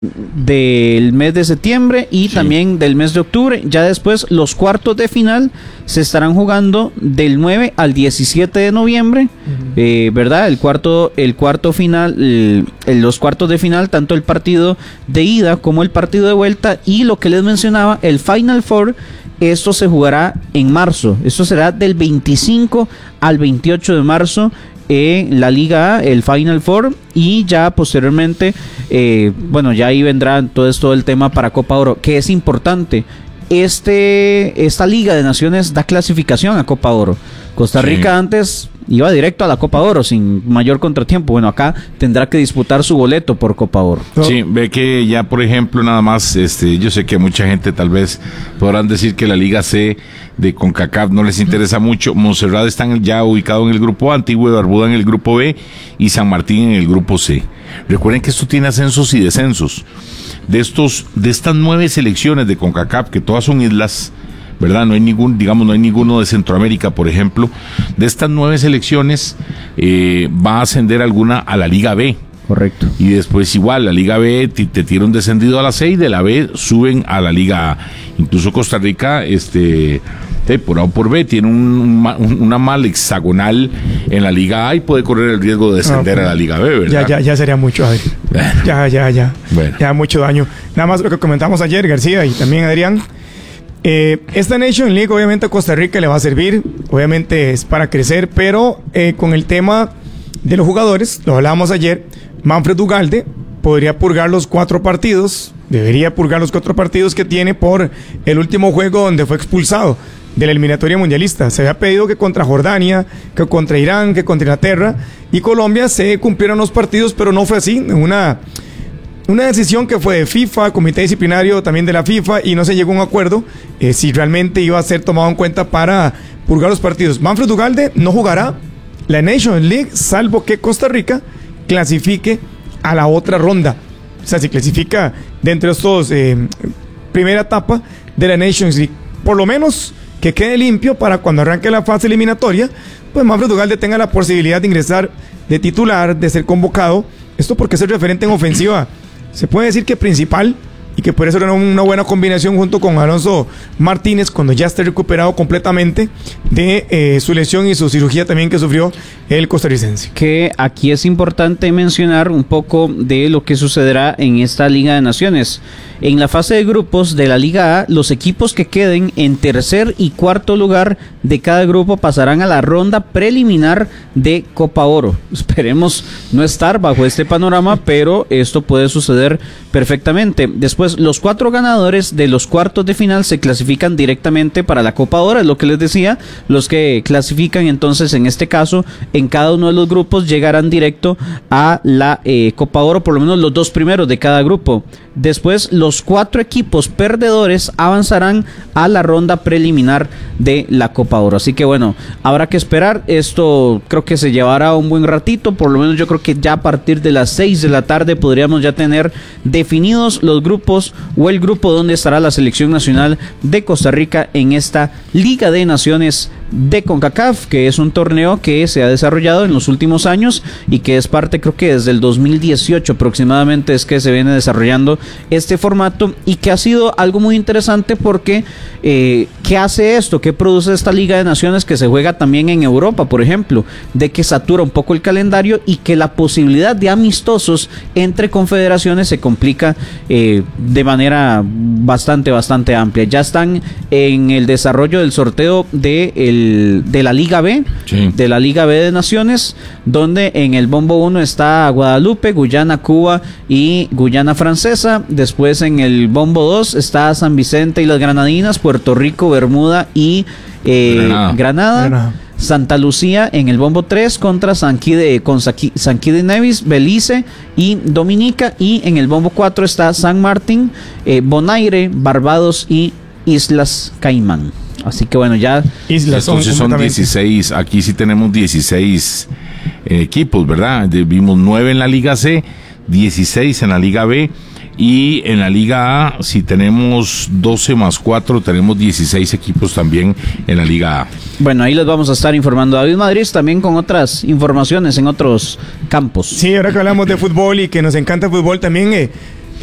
del mes de septiembre y también del mes de octubre. Ya después los cuartos de final se estarán jugando del 9 al 17 de noviembre, ¿verdad? El cuarto final, los cuartos de final, tanto el partido de ida como el partido de vuelta, y lo que les mencionaba, el Final Four, esto se jugará en marzo. Esto será del 25 al 28 de marzo en la Liga A, el Final Four, y ya posteriormente, ya ahí vendrá todo el tema para Copa Oro, que es importante. Esta Liga de Naciones da clasificación a Copa Oro. Costa Rica antes iba directo a la Copa Oro sin mayor contratiempo. Bueno, acá tendrá que disputar su boleto por Copa Oro. Sí, ve que ya, por ejemplo, nada más, yo sé que mucha gente tal vez podrán decir que la Liga C de CONCACAF no les interesa mucho. Montserrat está ya ubicado en el grupo A, Antigua y Barbuda en el grupo B y San Martín en el grupo C. Recuerden que esto tiene ascensos y descensos. De estas 9 selecciones de CONCACAF, que todas son islas, ¿verdad? No hay ninguno de Centroamérica, por ejemplo. De estas 9 selecciones va a ascender alguna a la Liga B. Correcto. Y después igual, la Liga B te tira un descendido a la C y de la B suben a la Liga A. Incluso Costa Rica, por A o por B, tiene una mal hexagonal en la Liga A y puede correr el riesgo de descender a la Liga B, ¿verdad? Ya sería mucho, Adri. Bueno. Ya mucho daño. Nada más lo que comentamos ayer, García, y también Adrián. Esta Nation League obviamente a Costa Rica le va a servir, obviamente es para crecer, pero con el tema de los jugadores, lo hablábamos ayer, Manfred Ugalde podría purgar los 4 partidos, debería purgar los 4 partidos que tiene por el último juego donde fue expulsado de la eliminatoria mundialista. Se había pedido que contra Jordania, que contra Irán, que contra Inglaterra y Colombia se cumplieran los partidos, pero no fue así. Una decisión que fue de FIFA, comité disciplinario también de la FIFA, y no se llegó a un acuerdo si realmente iba a ser tomado en cuenta para purgar los partidos. Manfred Ugalde no jugará la Nations League, salvo que Costa Rica clasifique a la otra ronda. O sea, si clasifica dentro de estos primera etapa de la Nations League, por lo menos que quede limpio para cuando arranque la fase eliminatoria, pues Manfred Ugalde tenga la posibilidad de ingresar de titular, de ser convocado. Esto porque es el referente en ofensiva, se puede decir que principal, y que por eso era una buena combinación junto con Alonso Martínez cuando ya esté recuperado completamente de su lesión y su cirugía también que sufrió el costarricense. Que aquí es importante mencionar un poco de lo que sucederá en esta Liga de Naciones. En la fase de grupos de la Liga A, los equipos que queden en tercer y cuarto lugar de cada grupo pasarán a la ronda preliminar de Copa Oro. Esperemos no estar bajo este panorama, pero esto puede suceder perfectamente. Después, los 4 ganadores de los cuartos de final se clasifican directamente para la Copa Oro, es lo que les decía. Los que clasifican entonces, en este caso, en cada uno de los grupos llegarán directo a la Copa Oro, por lo menos los 2 primeros de cada grupo. Después, los 4 equipos perdedores avanzarán a la ronda preliminar de la Copa Oro. Así que bueno, habrá que esperar. Esto creo que se llevará un buen ratito. Por lo menos yo creo que ya a partir de las 6 de la tarde podríamos ya tener definidos los grupos o el grupo donde estará la selección nacional de Costa Rica en esta Liga de Naciones de CONCACAF, que es un torneo que se ha desarrollado en los últimos años y que es parte, creo que desde el 2018 aproximadamente es que se viene desarrollando este formato, y que ha sido algo muy interesante porque ¿qué hace esto? ¿Qué produce esta Liga de Naciones que se juega también en Europa, por ejemplo? De que satura un poco el calendario y que la posibilidad de amistosos entre confederaciones se complica de manera bastante amplia. Ya están en el desarrollo del sorteo de la Liga B, de la Liga B de Naciones, donde en el bombo 1 está Guadalupe, Guyana, Cuba y Guyana Francesa. Después en el bombo 2 está San Vicente y las Granadinas, Puerto Rico, Bermuda y Granada. Santa Lucía en el bombo 3 contra San Kitts y Nevis, Belice y Dominica. Y en el bombo 4 está San Martín, Bonaire, Barbados y Islas Caimán. Así que bueno, ya islas son 16. Aquí sí tenemos 16 equipos, ¿verdad? Vimos 9 en la Liga C, 16 en la Liga B. Y en la Liga A, si tenemos 12 más 4, tenemos 16 equipos también en la Liga A. Bueno, ahí les vamos a estar informando. David Madrid también con otras informaciones en otros campos. Sí, ahora que hablamos de fútbol y que nos encanta el fútbol también,